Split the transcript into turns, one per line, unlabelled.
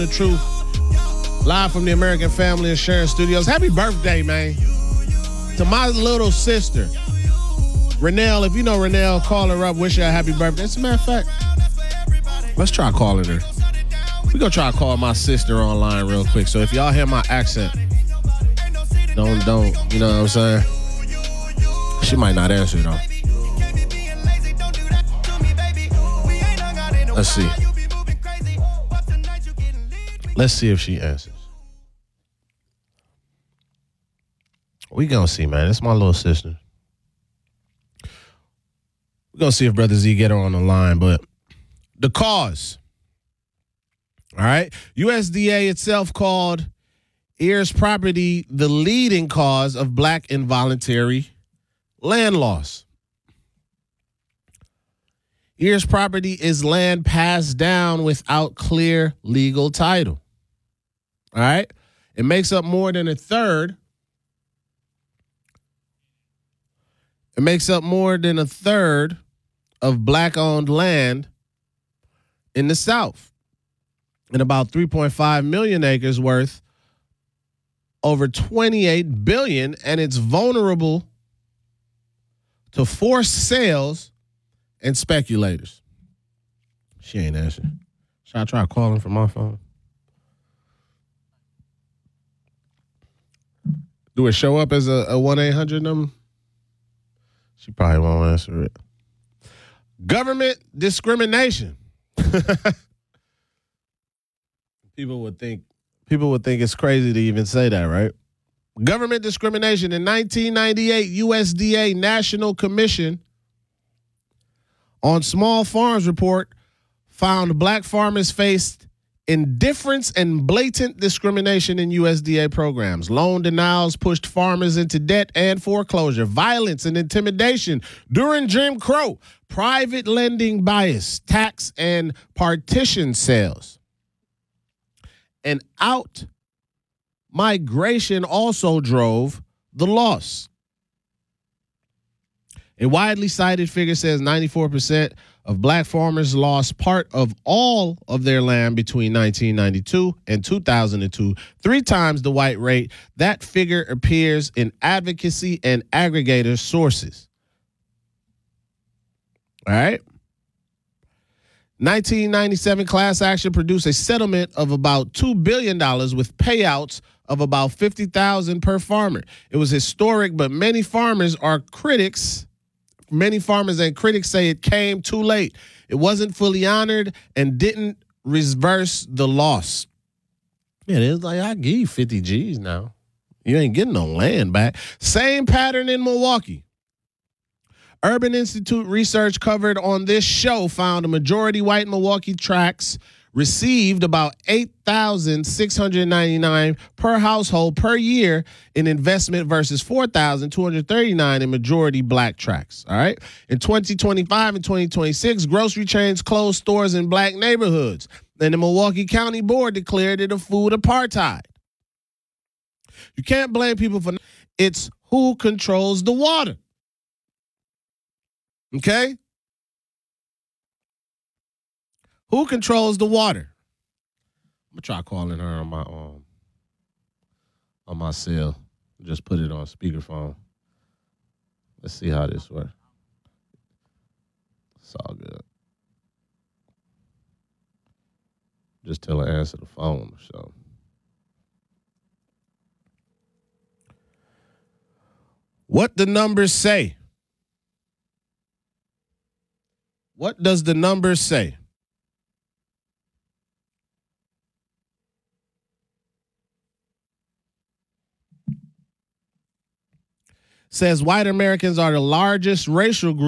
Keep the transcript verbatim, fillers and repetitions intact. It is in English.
The truth. Live from the American Family Insurance Studios. Happy birthday, man. To my little sister. Renelle, if you know Renelle, call her up, wish her a happy birthday. As a matter of fact, let's try calling her. We're going to try to call my sister online real quick. So if y'all hear my accent, don't, don't, you know what I'm saying? She might not answer, though. Let's see. Let's see if she answers. We gonna see, man. It's my little sister. We're gonna see if Brother Z get her on the line, but the cause. All right. U S D A itself called Ayers property the leading cause of black involuntary land loss. Ayers property is land passed down without clear legal title. All right. It makes up more than a third. It makes up more than a third of black-owned land in the South. And about three point five million acres worth over twenty-eight billion dollars, and it's vulnerable to forced sales and speculators. She ain't answering. Should I try calling from my phone? Do it show up as a one eight hundred number? She probably won't answer it. Government discrimination. People would think people would think it's crazy to even say that, right? Government discrimination. In nineteen ninety-eight, U S D A National Commission on Small Farms report found black farmers faced indifference and blatant discrimination in U S D A programs. Loan denials pushed farmers into debt and foreclosure. Violence and intimidation during Jim Crow. Private lending bias, tax and partition sales. And out migration also drove the loss. A widely cited figure says ninety-four percent of black farmers lost part of all of their land between nineteen ninety-two and two thousand two, three times the white rate. That figure appears in advocacy and aggregator sources. All right. nineteen ninety-seven class action produced a settlement of about two billion dollars with payouts of about fifty thousand dollars per farmer. It was historic, but many farmers are critics. Many farmers and critics say it came too late. It wasn't fully honored and didn't reverse the loss. Yeah, it was like, I give you fifty G's now. You ain't getting no land back. Same pattern in Milwaukee. Urban Institute research covered on this show found a majority white Milwaukee tracts received about eight thousand six hundred ninety-nine dollars per household per year in investment versus four thousand two hundred thirty-nine dollars in majority black tracts. All right. In twenty twenty-five and twenty twenty-six, grocery chains closed stores in black neighborhoods, and the Milwaukee County Board declared it a food apartheid. You can't blame people for it's who controls the water. Okay? Who controls the water? I'm gonna try calling her on my um on my cell. Just put it on speakerphone. Let's see how this works. It's all good. Just tell her to answer the phone. So what the numbers say? What does the numbers say? Says white Americans are the largest racial group